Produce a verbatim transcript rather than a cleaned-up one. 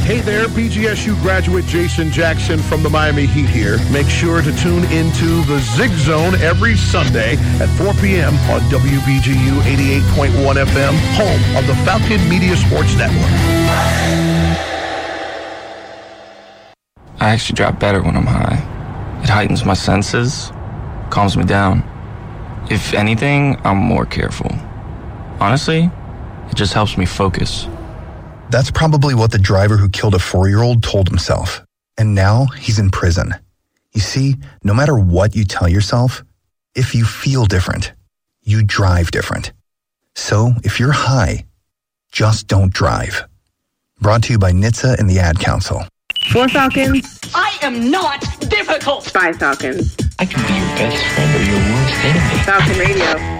Hey there, B G S U graduate Jason Jackson from the Miami Heat here. Make sure to tune into the Zig Zone every Sunday at four p.m. on W B G U eighty-eight point one F M, home of the Falcon Media Sports Network. I actually drop better when I'm high. It heightens my senses, calms me down. If anything, I'm more careful. Honestly, it just helps me focus. That's probably what the driver who killed a four-year-old told himself. And now he's in prison. You see, no matter what you tell yourself, if you feel different, you drive different. So if you're high, just don't drive. Brought to you by N H T S A and the Ad Council. Four Falcons. I am not difficult. Five Falcons. I can be your best friend or your worst enemy. Falcon Radio.